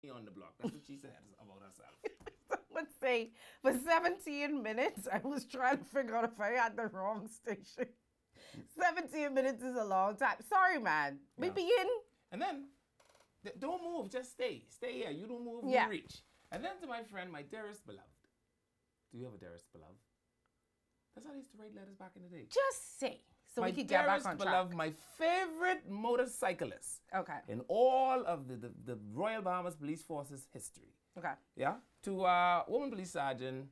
on the block. That's what she said about herself. Someone say, for 17 minutes, I was trying to figure out if I had the wrong station. 17 minutes is a long time. Sorry, man. We Yeah. begin. And then, don't move, just stay. Stay here. You don't move, Yeah. you reach. And then to my friend, my dearest beloved. Do you have a dearest beloved? That's how I used to write letters back in the day. Just say, so my we could get back dearest on track. beloved, my favorite motorcyclist Okay. in all of the Royal Bahamas Police Force's history. Okay. Yeah? To Woman Police Sergeant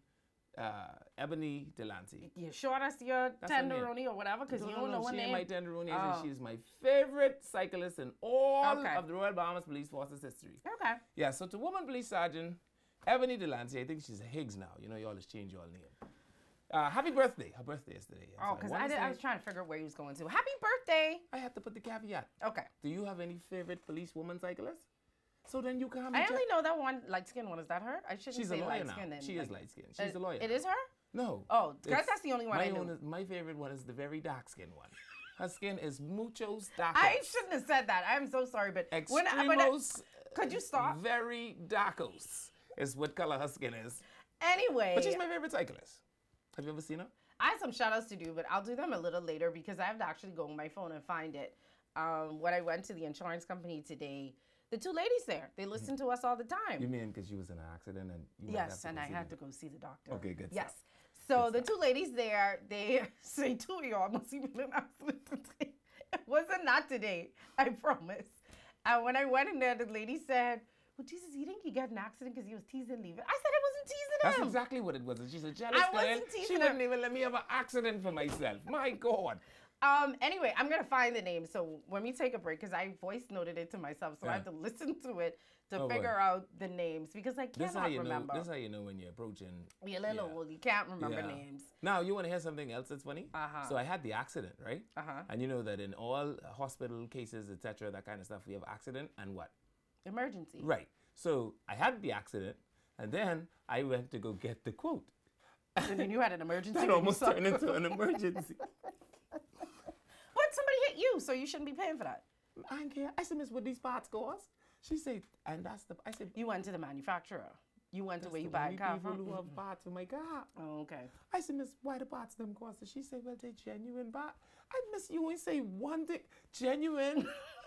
Ebony Delancey. You sure that's your That's her name. tenderoni or whatever? Because you don't know her she name. ain't my tenderoni. Oh. She's my favorite cyclist in all Okay. of the Royal Bahamas Police Force's history. Okay. Yeah, so to Woman Police Sergeant Ebony Delancey, I think she's a Higgs now. You know, you always change your name. Happy birthday. Her birthday yesterday. And Oh, so because wanna I was say- trying to figure out where he was going to. Happy birthday. I had to put the caveat. Okay. Do you have any favorite police woman cyclist? So then you can't I only know that one light-skinned one. Is that her? I shouldn't She's a say lawyer now. light-skinned. then, She is like- light-skinned. She's a lawyer. It is her? No. Oh, It's- that's the only one I knew. My favorite one is the very dark-skinned one. Her skin is muchos darkos. I shouldn't have said that. I'm so sorry, but Extremos. could you stop? Very darkos is what color her skin is. Anyway, But she's my favorite cyclist. Have you ever seen her? I have some shout outs to do, but I'll do them a little later because I have to actually go on my phone and find it. When I went to the insurance company today, the two ladies there, they listen to us all the time. You mean because she was in an accident and you might have Yes, to and go I see had the- to go see the doctor. Okay, good Yes. stuff. So Good the stuff. two ladies there, they say two of y'all must even been accident today. It wasn't not today, I promise. And when I went in there, the lady said, "Well, Jesus, you think he got an accident because he was teasing leaving?" I said I wasn't teasing That's him. exactly what it was. She's a jealous I girl. wasn't She teasing wouldn't her. even let me have an accident for myself. My God. Anyway, I'm gonna find the name. So when we take a break, because I voice noted it to myself, so I Yeah. have to listen to it to Oh, boy. figure out the names because I This how cannot you remember. know. This how you know when you're approaching. You're a little yeah. old. You can't remember Yeah. names. Now you want to hear something else that's funny? Uh-huh. So I had the accident, right? Uh-huh. And you know that in all hospital cases, etc., that kind of stuff, we have accident and what? Emergency. Right. So I had the accident, and then I went to go get the quote. And then you had an emergency. That when you almost saw- turned into an emergency. But somebody hit you, so you shouldn't be paying for that. I don't care. I said, Miss, what these parts cost? She said, and that's the. I said, You went to the manufacturer. You went to that's where you the buy a only car people from. who have parts for my car. Oh, okay. I said, Miss, why the parts them cost? She said, well, they genuine part. I miss you ain't say one thing. Genuine.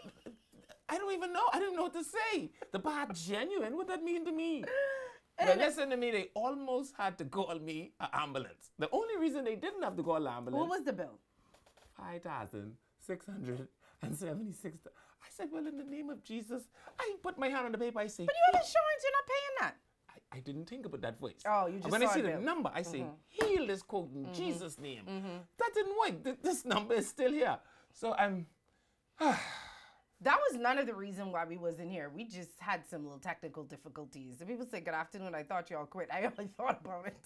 I don't even know. I didn't know what to say. The part genuine. What that mean to me? Now listen to me. They almost had to call me an ambulance. The only reason they didn't have to call an ambulance. What was the bill? 5,676. I said, well, in the name of Jesus, I put my hand on the paper. I say, But you have insurance. You're not paying that. I didn't think about that voice. Oh, you just When I saw see it, the Bill. number, I say, heal this quote in Jesus' name. That didn't work. This number is still here. So I'm. That was none of the reason why we wasn't here. We just had some little technical difficulties. The people say good afternoon. I thought y'all quit. I only thought about it.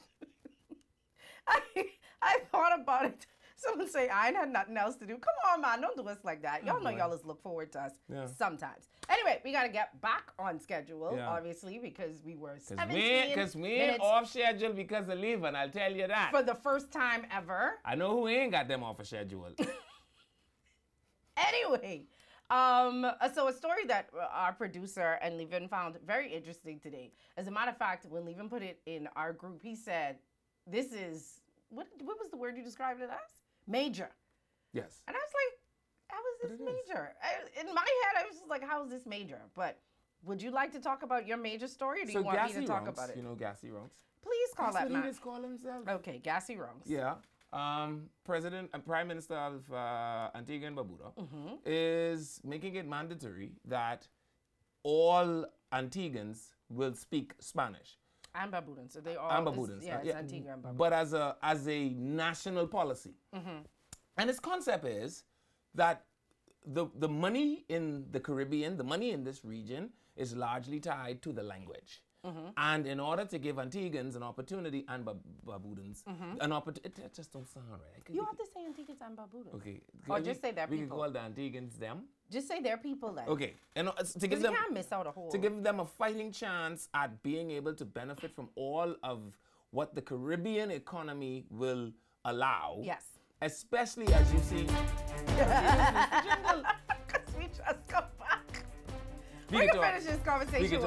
I thought about it. Someone say I ain't had nothing else to do. Come on, man, don't do us like that. Y'all know boy. y'all just look forward to us Yeah. sometimes. Anyway, we gotta get back on schedule, Yeah. obviously, because we were Because 17 we ain't minutes off schedule because of leaving, I'll tell you that. for the first time ever. I know who ain't got them off a schedule. Anyway, so a story that our producer and Levin found very interesting today. As a matter of fact, when Levin put it in our group, he said, "This is what was the word you described it as? Major." Yes. And I was like, "How is But this it is. major?" In my head, I was just like, "How is this major?" But would you like to talk about your major story, or do you want me to talk Runks, about it? you know Gassy Runks? Please call That's that what he man. just call himself. Okay, Gassy Runks. Yeah. President and Prime Minister of Antigua and Barbuda Mm-hmm. is making it mandatory that all Antiguans will speak Spanish. And Barbudan. So they all. And Barbudans. Yeah, it's Antigua and Barbuda. But as a national policy. Mm-hmm. And its concept is that the money in the Caribbean, the money in this region is largely tied to the language. Mm-hmm. And in order to give Antigans an opportunity and Barbudans an opportunity, it just don't sound right. You have to say Antiguans and Barbuda. Okay. Or just say their we people. can call the Antigans them. Just say they're people then. Okay. And to give Because you them can't miss out a whole. to give them a fighting chance at being able to benefit from all of what the Caribbean economy will allow. Yes. Especially as you see. Jingle. Because we just come back. We can finish this conversation.